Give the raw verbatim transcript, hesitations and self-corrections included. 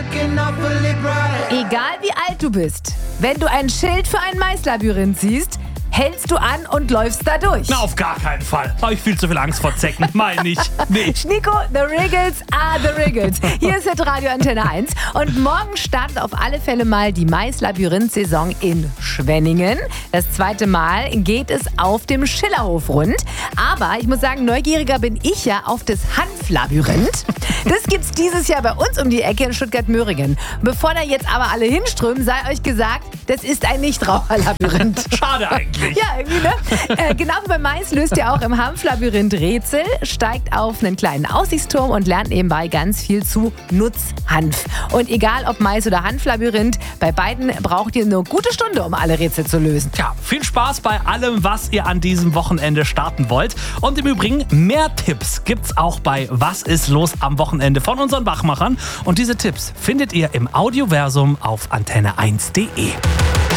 Egal wie alt du bist, wenn du ein Schild für ein Maislabyrinth siehst, hältst du an und läufst da durch. Na, auf gar keinen Fall. Habe ich viel zu viel Angst vor Zecken. Meine ich nicht. Nico, the Riggles are the Riggles. Hier ist jetzt Radio Antenne eins. Und morgen startet auf alle Fälle mal die Maislabyrinth-Saison in Schwenningen. Das zweite Mal geht es auf dem Schillerhof rund. Aber ich muss sagen, neugieriger bin ich ja auf das Hanflabyrinth. Das gibt's dieses Jahr bei uns um die Ecke in Stuttgart-Möhringen. Bevor da jetzt aber alle hinströmen, sei euch gesagt, das ist ein Nichtraucherlabyrinth. Schade eigentlich. Ja, irgendwie, ne? Äh, genau wie beim Mais löst ihr auch im Hanflabyrinth Rätsel, steigt auf einen kleinen Aussichtsturm und lernt nebenbei ganz viel zu Nutzhanf. Und egal ob Mais oder Hanflabyrinth, bei beiden braucht ihr eine gute Stunde, um alle Rätsel zu lösen. Ja, viel Spaß bei allem, was ihr an diesem Wochenende starten wollt. Und im Übrigen, mehr Tipps gibt's auch bei Was ist los am Wochenende von unseren Wachmachern. Und diese Tipps findet ihr im Audioversum auf antenne eins punkt de.